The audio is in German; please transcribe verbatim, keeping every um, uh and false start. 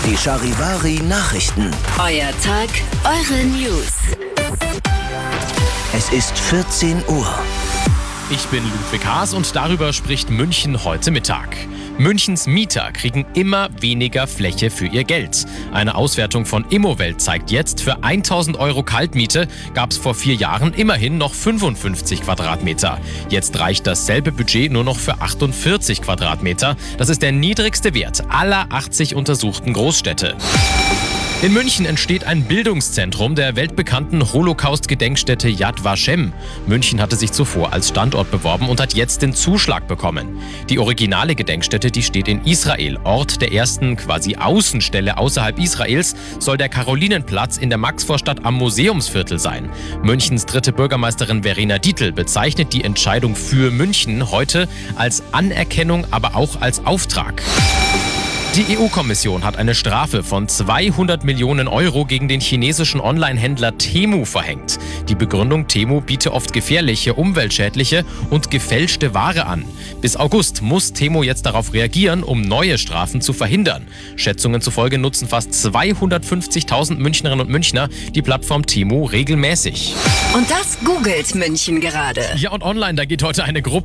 Die Charivari Nachrichten. Euer Tag, eure News. Es ist vierzehn Uhr. Ich bin Ludwig Haas und darüber spricht München heute Mittag. Münchens Mieter kriegen immer weniger Fläche für ihr Geld. Eine Auswertung von Immowelt zeigt jetzt, für tausend Euro Kaltmiete gab es vor vier Jahren immerhin noch fünfundfünfzig Quadratmeter. Jetzt reicht dasselbe Budget nur noch für achtundvierzig Quadratmeter. Das ist der niedrigste Wert aller achtzig untersuchten Großstädte. In München entsteht ein Bildungszentrum der weltbekannten Holocaust-Gedenkstätte Yad Vashem. München hatte sich zuvor als Standort beworben und hat jetzt den Zuschlag bekommen. Die originale Gedenkstätte, die steht in Israel. Ort der ersten quasi Außenstelle außerhalb Israels soll der Karolinenplatz in der Maxvorstadt am Museumsviertel sein. Münchens dritte Bürgermeisterin Verena Dietl bezeichnet die Entscheidung für München heute als Anerkennung, aber auch als Auftrag. Die E U-Kommission hat eine Strafe von zweihundert Millionen Euro gegen den chinesischen Online-Händler Temu verhängt. Die Begründung: Temu biete oft gefährliche, umweltschädliche und gefälschte Ware an. Bis August muss Temu jetzt darauf reagieren, um neue Strafen zu verhindern. Schätzungen zufolge nutzen fast zweihundertfünfzigtausend Münchnerinnen und Münchner die Plattform Temu regelmäßig. Und das googelt München gerade. Ja, und online, da geht heute eine Gruppe